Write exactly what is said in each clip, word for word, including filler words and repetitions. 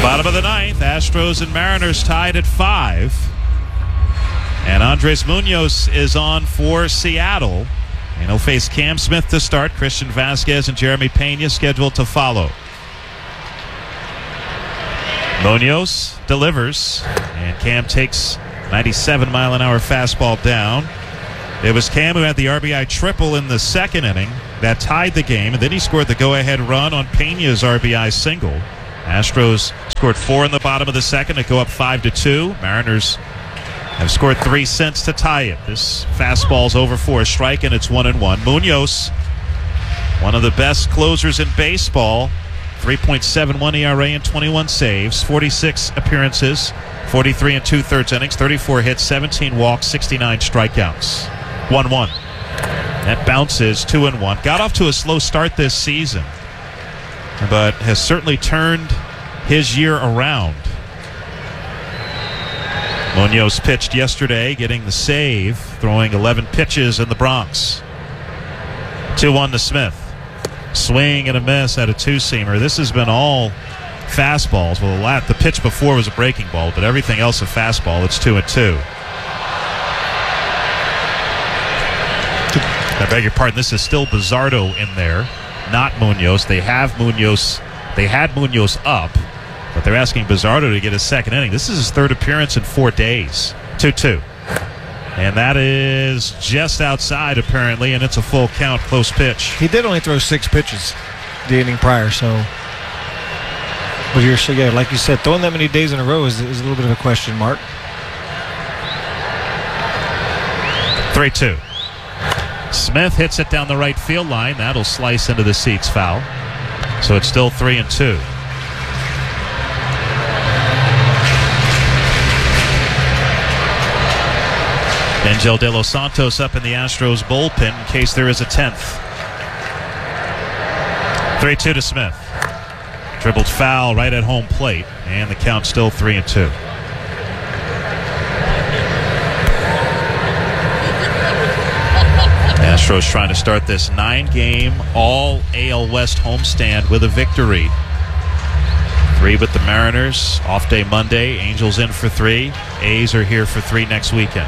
Bottom of the ninth, Astros and Mariners tied at five. And Andres Munoz is on for Seattle. And he'll face Cam Smith to start. Christian Vasquez and Jeremy Pena scheduled to follow. Munoz delivers, and Cam takes ninety-seven mile an hour fastball down. It was Cam who had the R B I triple in the second inning that tied the game, and then he scored the go-ahead run on Pena's R B I single. Astros scored four in the bottom of the second to go up five to two. Mariners have scored three since to tie it. This fastball's over for a strike, and it's one and one. Munoz, one of the best closers in baseball, three point seven one E R A and twenty-one saves, forty-six appearances, forty-three and two-thirds innings, thirty-four hits, seventeen walks, sixty-nine strikeouts. one one. That bounces two and one. Got off to a slow start this season, but has certainly turned his year around. Munoz pitched yesterday, getting the save, throwing eleven pitches in the Bronx. two one to Smith. Swing and a miss at a two-seamer. This has been all fastballs. Well, the, lat, the pitch before was a breaking ball, but everything else a fastball. It's two and two. I beg your pardon. This is still Bizardo in there, not Munoz. They have Munoz. They had Munoz up, but they're asking Bizardo to get his second inning. This is his third appearance in four days. two two. And that is just outside, apparently, and it's a full count, close pitch. He did only throw six pitches the inning prior, so. But you're, so yeah, like you said, throwing that many days in a row is, is a little bit of a question mark. three two. Smith hits it down the right field line. That'll slice into the seats, foul. So it's still three and two. Angel De Los Santos up in the Astros bullpen in case there is a tenth. three two to Smith. Dribbled foul right at home plate, and the count still three and two. Astros trying to start this nine-game all-A L West homestand with a victory. Three with the Mariners, off day Monday. Angels in for three. A's are here for three next weekend.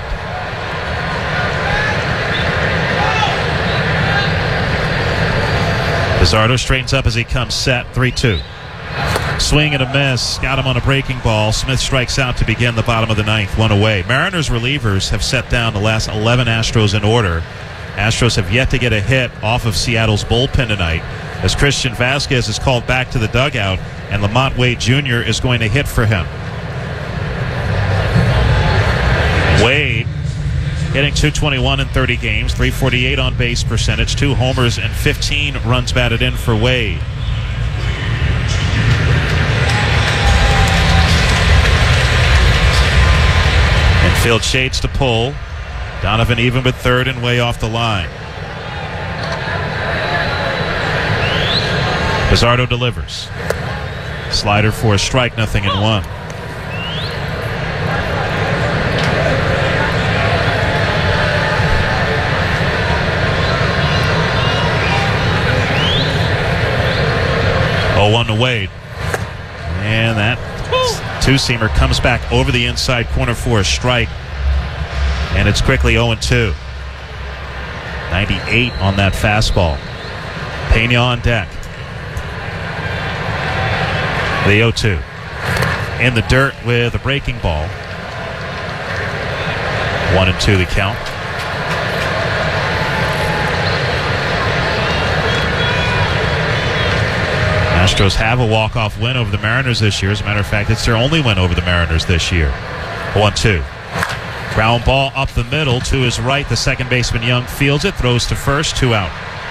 Bizardo straightens up as he comes set. three two. Swing and a miss. Got him on a breaking ball. Smith strikes out to begin the bottom of the ninth. One away. Mariners relievers have set down the last eleven Astros in order. Astros have yet to get a hit off of Seattle's bullpen tonight, as Christian Vasquez is called back to the dugout, and Lamont Wade Junior is going to hit for him. Wade hitting two twenty-one in thirty games, three forty-eight on base percentage, two homers and fifteen runs batted in for Wade. Infield shades to pull. Donovan even with third and way off the line. Bizardo delivers. Slider for a strike, nothing in one. oh one to Wade. And that two-seamer comes back over the inside corner for a strike. And it's quickly oh and two. ninety-eight on that fastball. Pena on deck. The oh two. In the dirt with a breaking ball. One and two the count. Astros have a walk-off win over the Mariners this year. As a matter of fact, it's their only win over the Mariners this year. one two. Ground ball up the middle to his right. The second baseman Young fields it, throws to first, two out.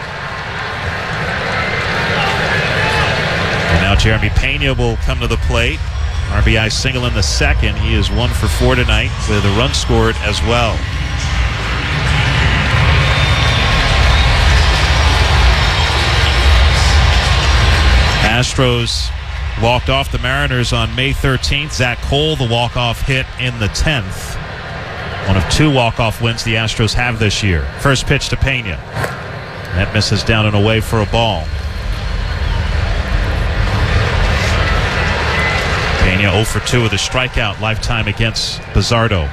And now Jeremy Pena will come to the plate. R B I single in the second. He is one for four tonight with a run scored as well. Astros walked off the Mariners on May thirteenth. Zach Cole, the walk-off hit in the tenth. One of two walk-off wins the Astros have this year. First pitch to Pena. That misses down and away for a ball. Pena oh for two with a strikeout lifetime against Bizzardo.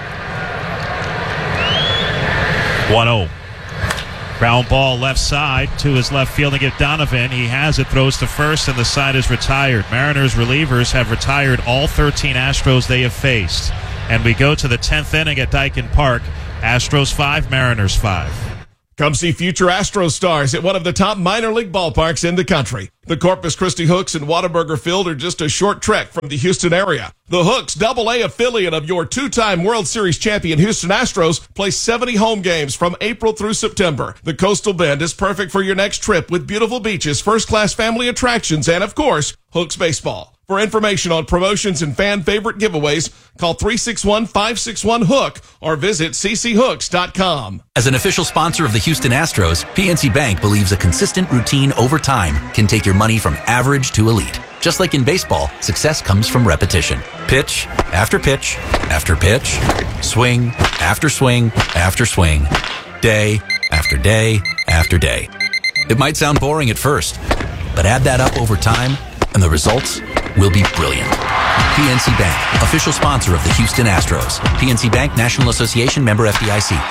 one oh. Ground ball left side to his left field and get Donovan. He has it, throws to first, and the side is retired. Mariners relievers have retired all thirteen Astros they have faced. And we go to the tenth inning at Daikin Park. Astros five, Mariners five. Come see future Astros stars at one of the top minor league ballparks in the country. The Corpus Christi Hooks and Whataburger Field are just a short trek from the Houston area. The Hooks, double A affiliate of your two-time World Series champion Houston Astros, play seventy home games from April through September. The Coastal Bend is perfect for your next trip with beautiful beaches, first-class family attractions, and, of course, Hooks baseball. For information on promotions and fan favorite giveaways, call three six one, five six one, HOOK or visit c c hooks dot com. As an official sponsor of the Houston Astros, P N C Bank believes a consistent routine over time can take your money from average to elite. Just like in baseball, success comes from repetition. Pitch after pitch after pitch. Swing after swing after swing. Day after day after day. It might sound boring at first, but add that up over time, and the results will be brilliant. P N C Bank, official sponsor of the Houston Astros. P N C Bank, National Association, member F D I C.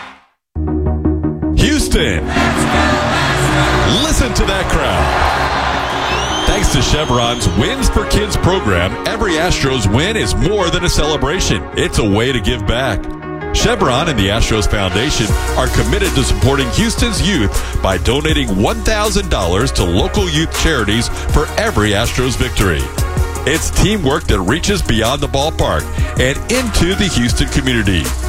Houston! Listen to that crowd. Thanks to Chevron's Wins for Kids program, every Astros win is more than a celebration. It's a way to give back. Chevron and the Astros Foundation are committed to supporting Houston's youth by donating one thousand dollars to local youth charities for every Astros victory. It's teamwork that reaches beyond the ballpark and into the Houston community.